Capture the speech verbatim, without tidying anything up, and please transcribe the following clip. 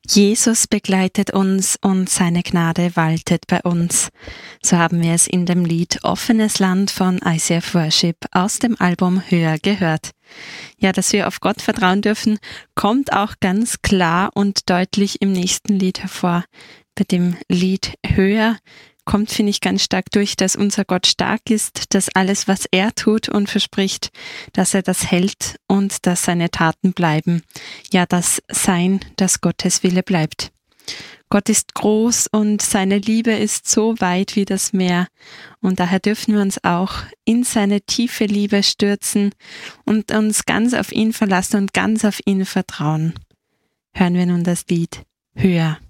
Jesus begleitet uns und seine Gnade waltet bei uns. So haben wir es in dem Lied Offenes Land von I C F Worship aus dem Album Höher gehört. Ja, dass wir auf Gott vertrauen dürfen, kommt auch ganz klar und deutlich im nächsten Lied hervor. Bei dem Lied Höher kommt, finde ich, ganz stark durch, dass unser Gott stark ist, dass alles, was er tut und verspricht, dass er das hält und dass seine Taten bleiben. Ja, dass sein, dass Gottes Wille bleibt. Gott ist groß und seine Liebe ist so weit wie das Meer. Und daher dürfen wir uns auch in seine tiefe Liebe stürzen und uns ganz auf ihn verlassen und ganz auf ihn vertrauen. Hören wir nun das Lied Höher.